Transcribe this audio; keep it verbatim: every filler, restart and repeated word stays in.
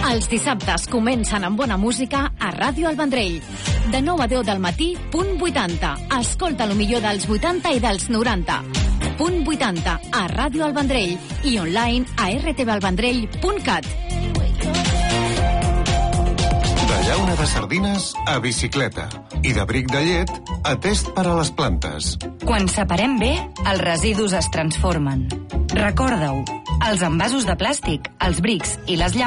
Els dissabtes comencen amb bona música a Ràdio El Vendrell. De nou a deu del matí, punt vuitanta. Escolta lo millor dels vuitanta i dels noranta. Punt vuitanta a Ràdio El Vendrell i online a r t v el vendrell punt cat. De llauna de sardines a bicicleta i de bric de llet a test per a les plantes. Quan separem bé, els residus es transformen. Recorda-ho, els envasos de plàstic, els brics i les llaunes